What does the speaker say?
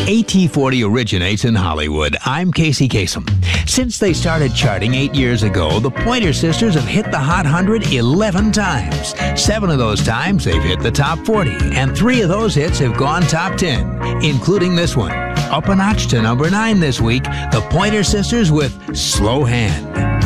AT40 originates in Hollywood. I'm Casey Kasem. Since they started charting 8 years ago, the Pointer Sisters have hit the Hot 100 11 times. 7 of those times they've hit the top 40, and 3 of those hits have gone top 10, including this one. Up a notch to number 9 this week, the Pointer Sisters with Slow Hand.